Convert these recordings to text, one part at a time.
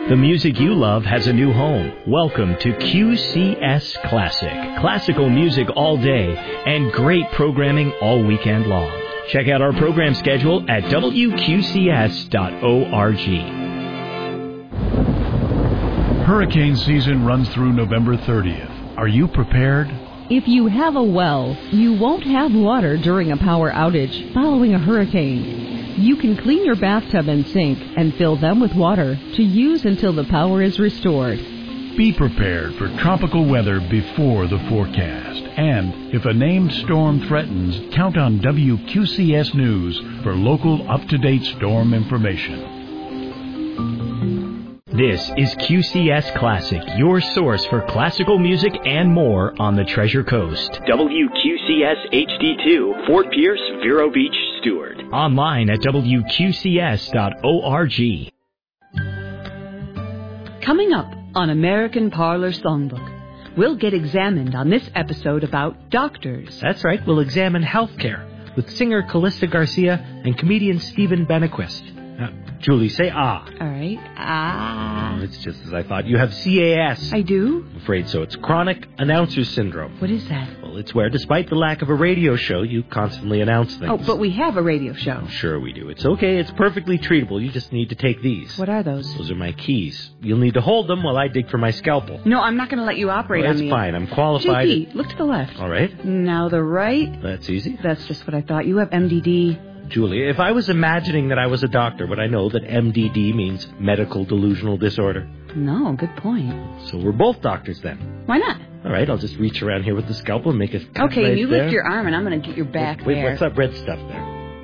The music you love has a new home. Welcome to QCS Classic. Classical music all day and great programming all weekend long. Check out our program schedule at wqcs.org. Hurricane season runs through November 30th. Are you prepared? If you have a well, you won't have water during a power outage following a hurricane. You can clean your bathtub and sink and fill them with water to use until the power is restored. Be prepared for tropical weather before the forecast. And if a named storm threatens, count on WQCS News for local up-to-date storm information. This is QCS Classic, your source for classical music and more on the Treasure Coast. WQCS HD2, Fort Pierce, Vero Beach, Stewart. Online at WQCS.org. Coming up on American Parlor Songbook, we'll get examined on this episode about doctors. That's right, we'll examine healthcare with singer Callista Garcia and comedian Stephen Benequist. Julie, say ah. All right. Ah. It's just as I thought. You have CAS. I do? I'm afraid so. It's chronic announcer syndrome. What is that? Well, it's where, despite the lack of a radio show, you constantly announce things. Oh, but we have a radio show. Sure we do. It's okay. It's perfectly treatable. You just need to take these. What are those? Those are my keys. You'll need to hold them while I dig for my scalpel. No, I'm not going to let you operate on me. That's fine. I'm qualified. JP, look to the left. All right. Now the right. That's easy. That's just what I thought. You have MDD. Julie, if I was imagining that I was a doctor, would I know that MDD means medical delusional disorder? No, good point. So we're both doctors then. Why not? All right, I'll just reach around here with the scalpel and make a cut Okay, right you there. lift your arm and I'm going to get your back Wait, there. what's that red stuff there?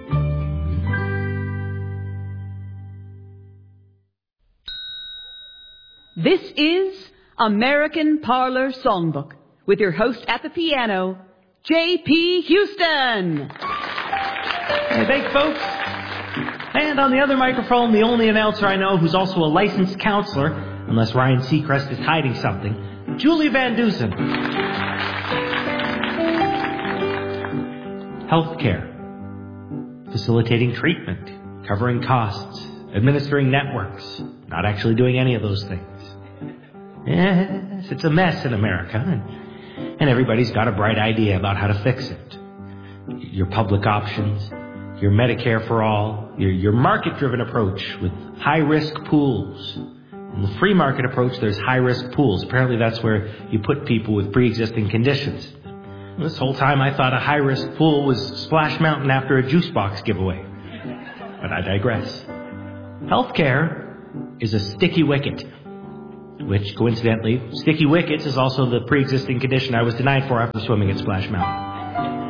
This is American Parlor Songbook with your host at the piano, J.P. Houston. Hey, thanks, folks. And on the other microphone, the only announcer I know who's also a licensed counselor, unless Ryan Seacrest is hiding something, Julie Van Dusen. Healthcare. Facilitating treatment. Covering costs. Administering networks. Not actually doing any of those things. Yes, it's a mess in America, and everybody's got a bright idea about how to fix it. Your public options, your Medicare for all, your market-driven approach with high-risk pools. In the free market approach, there's high-risk pools. Apparently that's where you put people with pre-existing conditions. This whole time I thought a high-risk pool was Splash Mountain after a juice box giveaway. But I digress. Healthcare is a sticky wicket, which, coincidentally, sticky wickets is also the pre-existing condition I was denied for after swimming at Splash Mountain.